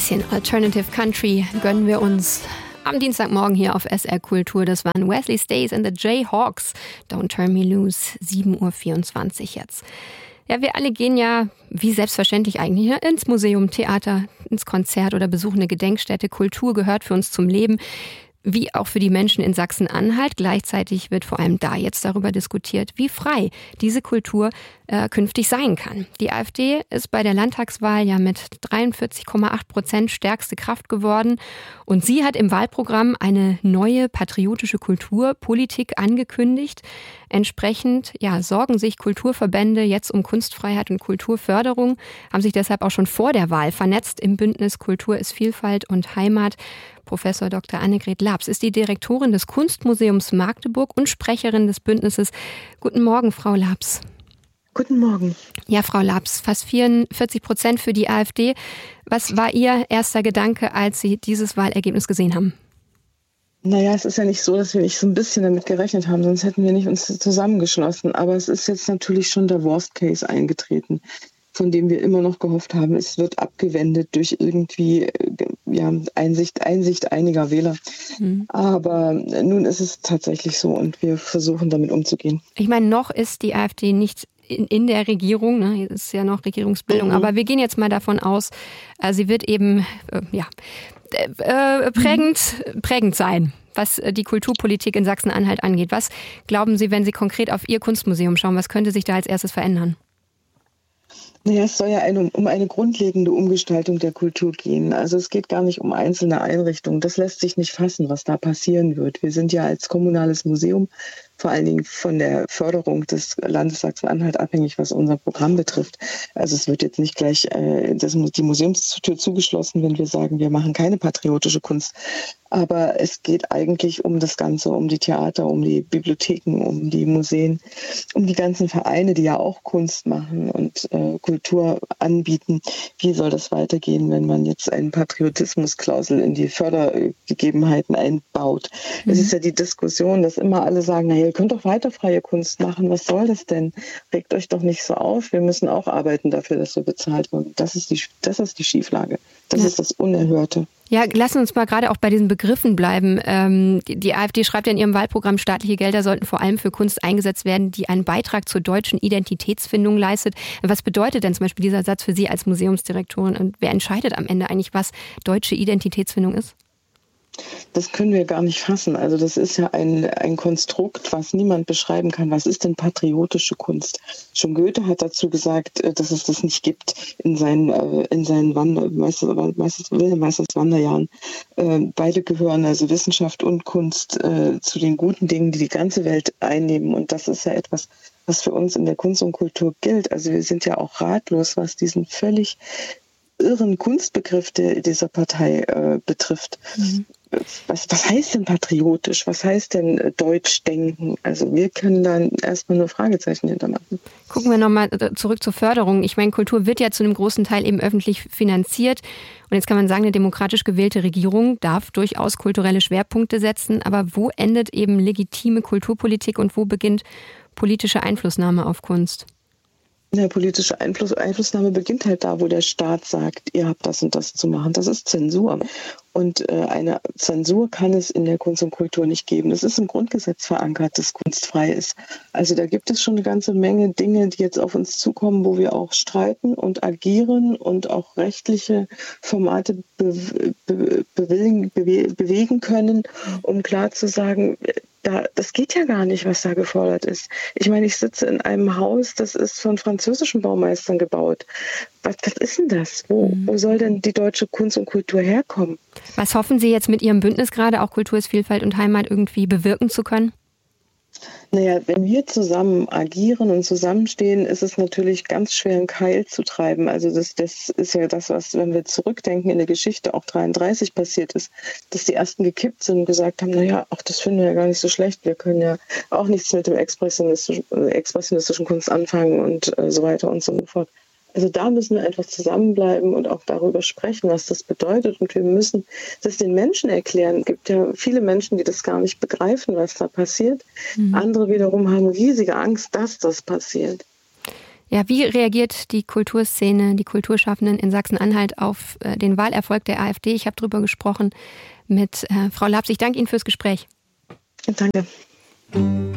bisschen Alternative Country gönnen wir uns am Dienstagmorgen hier auf SR Kultur. Das waren Wesley Stays and the Jayhawks. Don't Turn Me Loose, 7.24 Uhr jetzt. Ja, wir alle gehen ja, wie selbstverständlich eigentlich, ins Museum, Theater, ins Konzert oder besuchen eine Gedenkstätte. Kultur gehört für uns zum Leben, wie auch für die Menschen in Sachsen-Anhalt. Gleichzeitig wird vor allem da jetzt darüber diskutiert, wie frei diese Kultur künftig sein kann. Die AfD ist bei der Landtagswahl ja mit 43,8% stärkste Kraft geworden. Und sie hat im Wahlprogramm eine neue patriotische Kulturpolitik angekündigt. Entsprechend sorgen sich Kulturverbände jetzt um Kunstfreiheit und Kulturförderung, haben sich deshalb auch schon vor der Wahl vernetzt im Bündnis Kultur ist Vielfalt und Heimat. Professor Dr. Annegret Labs ist die Direktorin des Kunstmuseums Magdeburg und Sprecherin des Bündnisses. Guten Morgen, Frau Labs. Guten Morgen. Ja, Frau Labs, fast 44% für die AfD. Was war Ihr erster Gedanke, als Sie dieses Wahlergebnis gesehen haben? Naja, es ist ja nicht so, dass wir nicht so ein bisschen damit gerechnet haben, sonst hätten wir nicht uns zusammengeschlossen. Aber es ist jetzt natürlich schon der Worst Case eingetreten, von dem wir immer noch gehofft haben, es wird abgewendet durch irgendwie Einsicht einiger Wähler. Aber nun ist es tatsächlich so und wir versuchen damit umzugehen. Ich meine, noch ist die AfD nicht in der Regierung, ne? Hier ist ja noch Regierungsbildung, aber wir gehen jetzt mal davon aus, sie wird eben prägend sein, was die Kulturpolitik in Sachsen-Anhalt angeht. Was glauben Sie, wenn Sie konkret auf Ihr Kunstmuseum schauen, was könnte sich da als erstes verändern? Naja, es soll ja um eine grundlegende Umgestaltung der Kultur gehen. Also es geht gar nicht um einzelne Einrichtungen. Das lässt sich nicht fassen, was da passieren wird. Wir sind ja als kommunales Museum vor allen Dingen von der Förderung des Landes Sachsen-Anhalt abhängig, was unser Programm betrifft. Also es wird jetzt nicht gleich die Museumstür zugeschlossen, wenn wir sagen, wir machen keine patriotische Kunst. Aber es geht eigentlich um das Ganze, um die Theater, um die Bibliotheken, um die Museen, um die ganzen Vereine, die ja auch Kunst machen und Kultur anbieten. Wie soll das weitergehen, wenn man jetzt eine Patriotismusklausel in die Fördergegebenheiten einbaut? Es ist ja die Diskussion, dass immer alle sagen, naja, ihr könnt doch weiter freie Kunst machen. Was soll das denn? Regt euch doch nicht so auf. Wir müssen auch arbeiten dafür, dass wir bezahlt werden. Das ist die Schieflage. Das ist das Unerhörte. Ja, lassen uns mal gerade auch bei diesen Begriffen bleiben. Die AfD schreibt ja in ihrem Wahlprogramm, staatliche Gelder sollten vor allem für Kunst eingesetzt werden, die einen Beitrag zur deutschen Identitätsfindung leistet. Was bedeutet denn zum Beispiel dieser Satz für Sie als Museumsdirektorin? Und wer entscheidet am Ende eigentlich, was deutsche Identitätsfindung ist? Das können wir gar nicht fassen. Also das ist ja ein Konstrukt, was niemand beschreiben kann. Was ist denn patriotische Kunst? Schon Goethe hat dazu gesagt, dass es das nicht gibt in seinen Wilhelm Meisters Wanderjahren. Beide gehören, also Wissenschaft und Kunst, zu den guten Dingen, die die ganze Welt einnehmen. Und das ist ja etwas, was für uns in der Kunst und Kultur gilt. Also wir sind ja auch ratlos, was diesen völlig irren Kunstbegriff dieser Partei betrifft. Was heißt denn patriotisch? Was heißt denn deutsch denken? Also wir können dann erstmal nur Fragezeichen hintermachen. Gucken wir nochmal zurück zur Förderung. Ich meine, Kultur wird ja zu einem großen Teil eben öffentlich finanziert. Und jetzt kann man sagen, eine demokratisch gewählte Regierung darf durchaus kulturelle Schwerpunkte setzen. Aber wo endet eben legitime Kulturpolitik und wo beginnt politische Einflussnahme auf Kunst? Ja, politische Einflussnahme beginnt halt da, wo der Staat sagt, ihr habt das und das zu machen. Das ist Zensur. Und eine Zensur kann es in der Kunst und Kultur nicht geben. Das ist im Grundgesetz verankert, das kunstfrei ist. Also da gibt es schon eine ganze Menge Dinge, die jetzt auf uns zukommen, wo wir auch streiten und agieren und auch rechtliche Formate bewegen können, um klar zu sagen, das geht ja gar nicht, was da gefordert ist. Ich meine, ich sitze in einem Haus, das ist von französischen Baumeistern gebaut. Was ist denn das? Wo soll denn die deutsche Kunst und Kultur herkommen? Was hoffen Sie jetzt mit Ihrem Bündnis gerade, auch Kultur ist Vielfalt und Heimat, irgendwie bewirken zu können? Naja, wenn wir zusammen agieren und zusammenstehen, ist es natürlich ganz schwer, einen Keil zu treiben. Also das ist ja das, was, wenn wir zurückdenken in der Geschichte, auch 33 passiert ist, dass die Ersten gekippt sind und gesagt haben, naja, auch das finden wir ja gar nicht so schlecht. Wir können ja auch nichts mit dem expressionistischen Kunst anfangen und so weiter und so fort. Also da müssen wir einfach zusammenbleiben und auch darüber sprechen, was das bedeutet. Und wir müssen das den Menschen erklären. Es gibt ja viele Menschen, die das gar nicht begreifen, was da passiert. Andere wiederum haben riesige Angst, dass das passiert. Ja, wie reagiert die Kulturszene, die Kulturschaffenden in Sachsen-Anhalt auf den Wahlerfolg der AfD? Ich habe darüber gesprochen mit Frau Labs. Ich danke Ihnen fürs Gespräch. Danke.